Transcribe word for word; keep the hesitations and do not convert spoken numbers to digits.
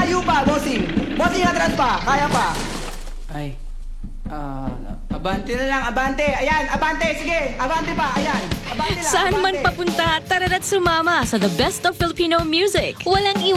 Layo pa, bossing. Bossing, atras pa. Kaya pa. Ay, ah, abante Abante na lang, abante. Ayan, abante. Sige, abante pa. Ayan. Abante lang, Saan man abante. papunta, tara't sumama sa The Best of Filipino Music. Walang iwan.